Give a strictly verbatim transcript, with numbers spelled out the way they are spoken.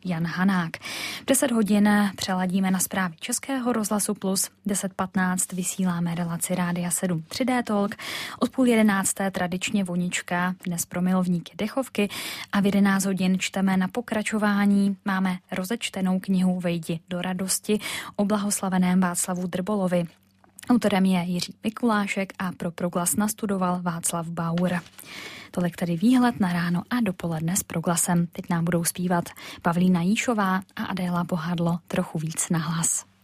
Jan Hanák. V deset hodin přeladíme na zprávy Českého rozhlasu Plus, deset patnáct vysíláme relaci Rádia sedm tři dé Talk, od půl jedenácté tradičně Vonička, dnes pro milovníky dechovky a v jedenáct hodin čteme na pokračování. Máme rozečtenou knihu Vejdi do radosti o blahoslaveném Václavu Drbolovi. Autorem je Jiří Mikulášek a pro Proglas nastudoval Václav Bauer. Tolik tedy výhled na ráno a dopoledne s Proglasem. Teď nám budou zpívat Pavlína Jíšová a Adéla Bohadlo trochu víc na hlas.